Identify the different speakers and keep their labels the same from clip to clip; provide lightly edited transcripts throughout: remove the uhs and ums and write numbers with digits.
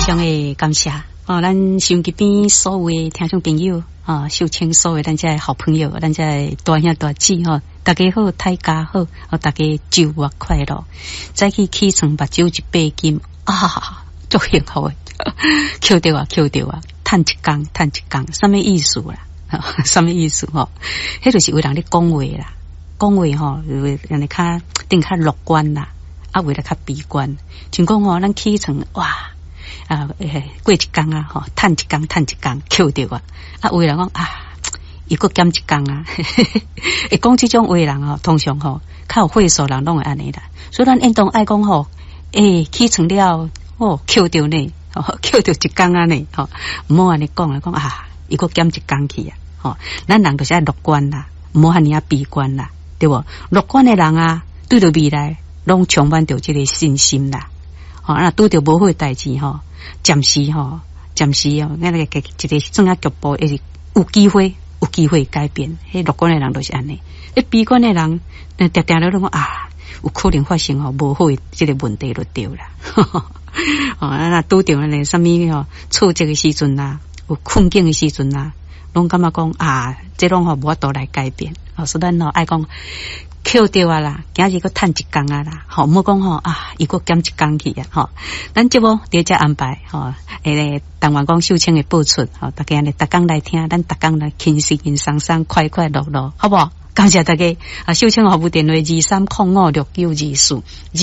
Speaker 1: 常的感谢咱收音机边所有的听众朋友秀清所有咱这好朋友，咱这大兄大姊大家好，大家好，大家周末快乐。早起起床目睭一百斤足幸福的，扣掉啊，赚一工，什么意思啦？什么意思迄就是为人咧讲话啦，讲话为人哋较定较乐观啦，为了较悲观。像讲咱起床哇过一工赚一工，扣掉为人讲伊个减一工会讲这种话人通常较有会所人拢会安尼啦。所以咱应当爱讲起床了扣掉呢，扣掉一工呢唔好安尼讲伊个减一工去咱人就是爱乐观啦，唔好安尼悲观啦，对不？乐观的人对着未来拢充满着这个信心啦。那拄着无好的代志暂时那个一个正啊局部会是有机会改变。迄乐观的人就是安尼，悲观的人定定咧讲有可能发生无好的这个问题就对啦。那拄着咧什么挫折的时阵有困境的时阵拢感觉讲这拢无法度来改变。所以咱爱讲扣掉啦，今日个赚一工啦，唔好讲伊个减一工去咱节目伫遮安排当员讲秀清的播出大家咧逐工来听，咱逐工来轻松快乐，好不好？感谢大家秀清服务电话23056924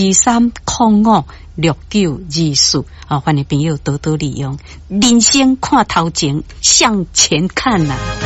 Speaker 1: 23056924欢迎朋友多多利用，人生看头前，向前看